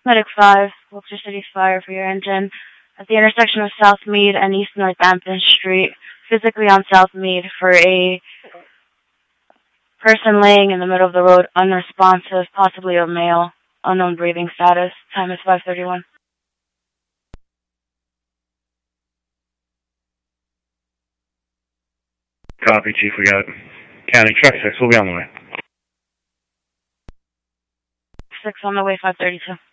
Medic 5, Wilkes City Fire for your engine. At the intersection of South Meade and East Northampton Street, physically on South Meade, for a person laying in the middle of the road, unresponsive, possibly a male, unknown breathing status. Time is 5:31. Copy, Chief. We got County Truck 6. We'll be on the way. 6 on the way, 5:32.